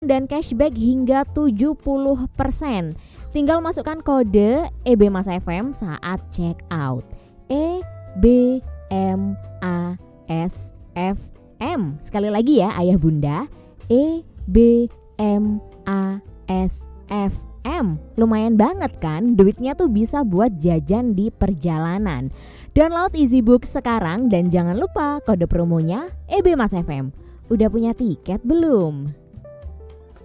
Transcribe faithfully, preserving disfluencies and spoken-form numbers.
dan cashback hingga tujuh puluh persen. Tinggal masukkan kode E B Masa F M saat check out. E B M A S F M. Sekali lagi ya ayah bunda, E B M A S F M. Lumayan banget kan, duitnya tuh bisa buat jajan di perjalanan. Download EasyBook sekarang dan jangan lupa kode promonya E B Mas F M. Udah punya tiket belum?